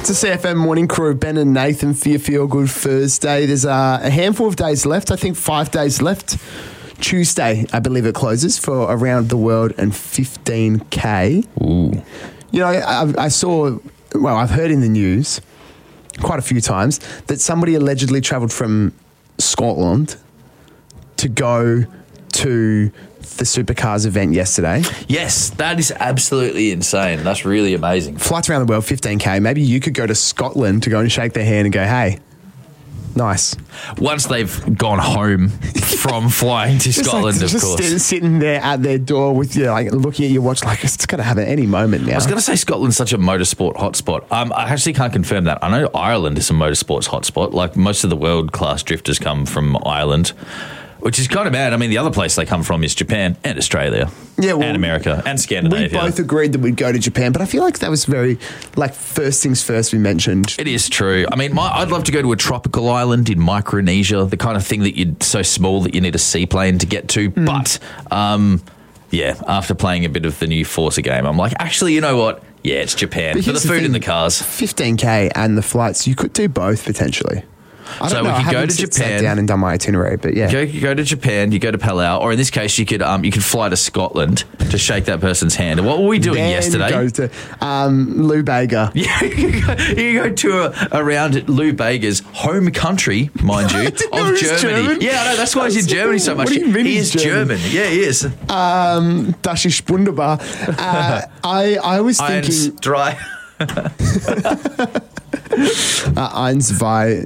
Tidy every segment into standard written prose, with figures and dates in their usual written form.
to CFM Morning Crew, Ben and Nathan for your Feel Good Thursday. There's a handful of days left, I think 5 days left. Tuesday, I believe it closes for Around the World and 15K. Ooh. You know, I've heard in the news quite a few times that somebody allegedly travelled from Scotland to go to the Supercars event yesterday. Yes, that is absolutely insane. That's really amazing. Flights around the world, 15K. Maybe you could go to Scotland to go and shake their hand and go, hey, nice. Once they've gone home from flying to Scotland, of course. Just sitting there at their door with you, like looking at your watch, like it's going to happen any moment now. I was going to say Scotland's such a motorsport hotspot. I actually can't confirm that. I know Ireland is a motorsports hotspot. Like most of the world-class drifters come from Ireland, which is kind of bad. I mean, the other place they come from is Japan and Australia, and America and Scandinavia. We both agreed that we'd go to Japan, but I feel like that was very, like, first things first we mentioned. It is true. I mean, I'd love to go to a tropical island in Micronesia, the kind of thing that you're so small that you need a seaplane to get to. But, after playing a bit of the new Forza game, I'm like, actually, you know what? Yeah, it's Japan. For the food and the cars. 15K and the flights, you could do both potentially. I don't know. We could go to Japan. Sat down and done my itinerary, but yeah. You go to Japan, you go to Palau, or in this case, you could fly to Scotland to shake that person's hand. And what were we doing yesterday? Go to Lou Bega. Yeah, you go tour around Lou Bega's home country, mind you, of Germany. Yeah, I know, that's why he's in Germany so much. What do you mean he is German? Yeah, he is. Das ist wunderbar. I was thinking... Dry. Eins, zwei,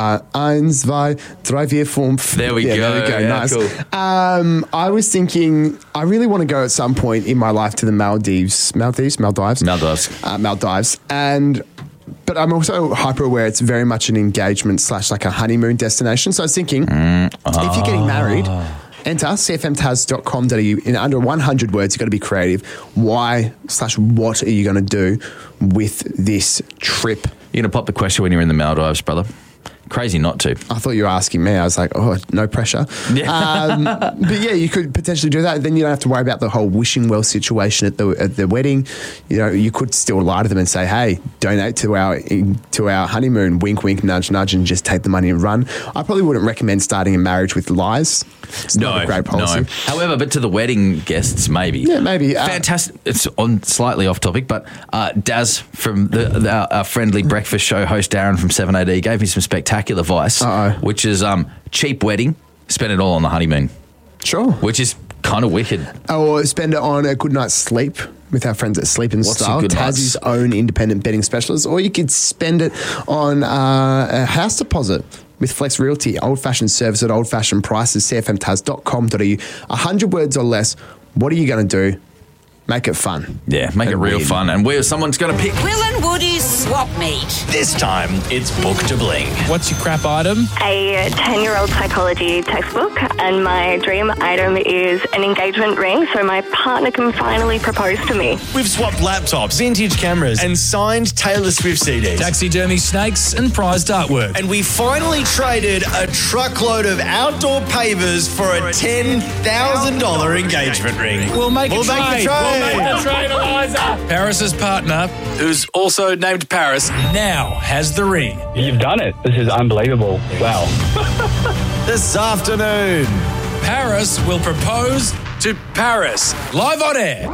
3, 4, 5. There we go. There we go. Yeah, nice. Cool. I was thinking, I really want to go at some point in my life to the Maldives. Maldives. But I'm also hyper aware it's very much an engagement / like a honeymoon destination. So I was thinking, if you're getting married, enter cfmtaz.com.au. In under 100 words, you've got to be creative. Why / what are you going to do with this trip? You're going to pop the question when you're in the Maldives, brother. Crazy not to. I thought you were asking me. I was like, oh, no pressure. Yeah. But yeah, you could potentially do that. Then you don't have to worry about the whole wishing well situation at the wedding. You know, you could still lie to them and say, hey, donate to our honeymoon, wink, wink, nudge, nudge, and just take the money and run. I probably wouldn't recommend starting a marriage with lies. It's not a great policy. No. However, but to the wedding guests, maybe. Yeah, maybe. Fantastic. It's on slightly off topic, but Daz from our friendly breakfast show host Darren from 7AD gave me some spectacular advice, which is cheap wedding, spend it all on the honeymoon. Sure. Which is kind of wicked. Or spend it on a good night's sleep with our friends at Sleep and Style, Tassie's own independent betting specialist. Or you could spend it on a house deposit with Flex Realty, old-fashioned service at old-fashioned prices, cfmtaz.com.au. 100 words or less, what are you going to do? Make it fun. Yeah, make it real fun. And someone's going to pick... Will and Woody's swap meet. This time, it's Book to Bling. What's your crap item? A 10-year-old psychology textbook, and my dream item is an engagement ring so my partner can finally propose to me. We've swapped laptops, vintage cameras, and signed Taylor Swift CDs. Taxidermy snakes and prized artwork. And we finally traded a truckload of outdoor pavers for a $10,000 engagement ring. We'll make a trade. We'll make the trade, Eliza. Paris's partner, who's also named Paris, now has the ring. You've done it. This is unbelievable. Wow. This afternoon, Paris will propose to Paris. Live on air.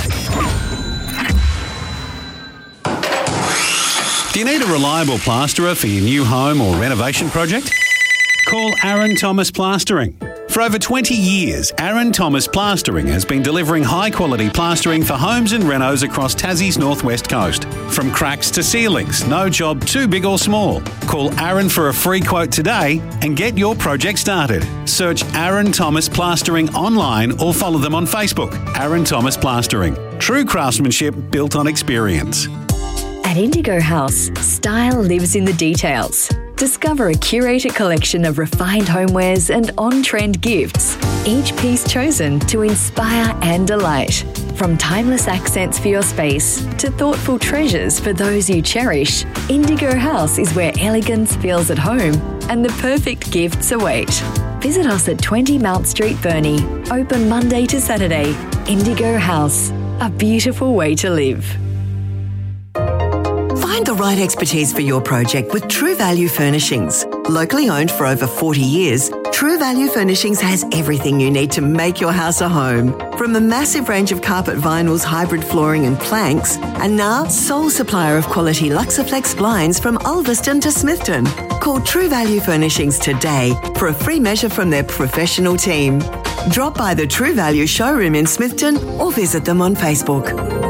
Do you need a reliable plasterer for your new home or renovation project? Call Aaron Thomas Plastering. For over 20 years, Aaron Thomas Plastering has been delivering high-quality plastering for homes and renos across Tassie's northwest coast. From cracks to ceilings, no job too big or small. Call Aaron for a free quote today and get your project started. Search Aaron Thomas Plastering online or follow them on Facebook. Aaron Thomas Plastering. True craftsmanship built on experience. At Indigo House, style lives in the details. Discover a curated collection of refined homewares and on-trend gifts, each piece chosen to inspire and delight. From timeless accents for your space to thoughtful treasures for those you cherish, Indigo House is where elegance feels at home and the perfect gifts await. Visit us at 20 Mount Street, Burnie. Open Monday to Saturday. Indigo House, a beautiful way to live. Find the right expertise for your project with True Value Furnishings. Locally owned for over 40 years, True Value Furnishings has everything you need to make your house a home. From a massive range of carpet vinyls, hybrid flooring and planks, and now sole supplier of quality Luxaflex blinds from Ulverston to Smithton. Call True Value Furnishings today for a free measure from their professional team. Drop by the True Value showroom in Smithton or visit them on Facebook.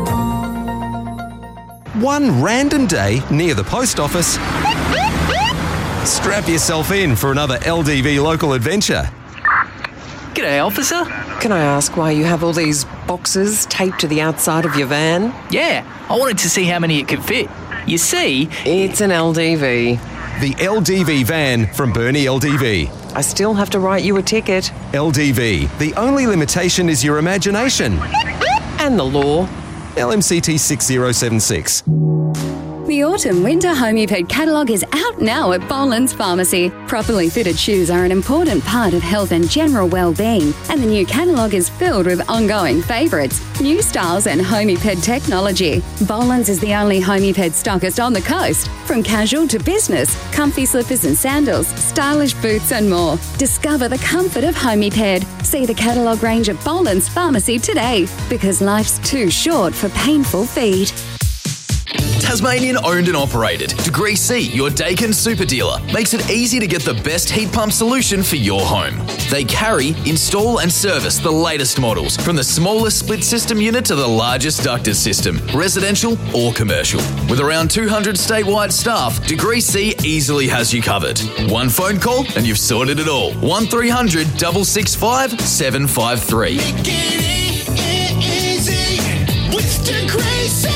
One random day near the post office, strap yourself in for another LDV local adventure. G'day, officer. Can I ask why you have all these boxes taped to the outside of your van? Yeah, I wanted to see how many it could fit. You see... It's an LDV. The LDV van from Bernie LDV. I still have to write you a ticket. LDV. The only limitation is your imagination. And the law. LMCT 6076. The Autumn-Winter Homeped catalogue is out now at Boland's Pharmacy. Properly fitted shoes are an important part of health and general well-being, and the new catalogue is filled with ongoing favourites, new styles and Homeped technology. Boland's is the only Homeped stockist on the coast. From casual to business, comfy slippers and sandals, stylish boots and more. Discover the comfort of Homeped. See the catalogue range at Boland's Pharmacy today, because life's too short for painful feet. Tasmanian owned and operated. Degree C, your Dakin super dealer, makes it easy to get the best heat pump solution for your home. They carry, install and service the latest models, from the smallest split system unit to the largest ducted system, residential or commercial. With around 200 statewide staff, Degree C easily has you covered. One phone call and you've sorted it all. 1300 665 753. Make it easy with Degree C.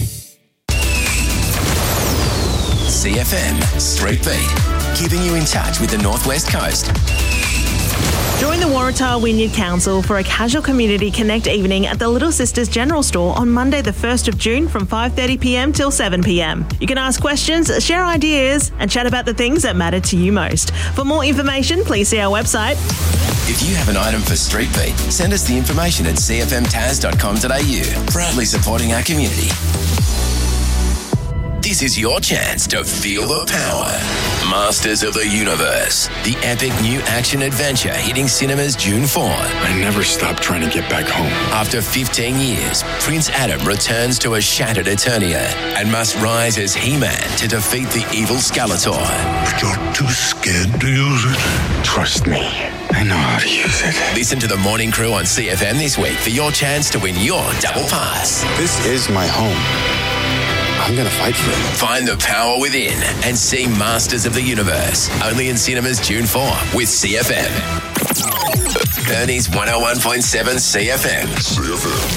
CFM Street Beat, keeping you in touch with the Northwest Coast. Join the Waratah Wynyard Council for a casual community connect evening at the Little Sisters General Store on Monday the 1st of June from 5:30pm till 7pm. You can ask questions, share ideas and chat about the things that matter to you most. For more information, please see our website. If you have an item for Street Beat, send us the information at cfmtaz.com.au, proudly supporting our community. This is your chance to feel the power. Masters of the Universe, the epic new action adventure hitting cinemas June 4. I never stopped trying to get back home. After 15 years, Prince Adam returns to a shattered Eternia and must rise as He-Man to defeat the evil Skeletor. But you're too scared to use it. Trust me, I know how to use it. Listen to the Morning Crew on CFM this week for your chance to win your double pass. This is my home. I'm going to fight for it. Find the power within and see Masters of the Universe. Only in cinemas June 4 with CFM. Bernie's 101.7 CFM.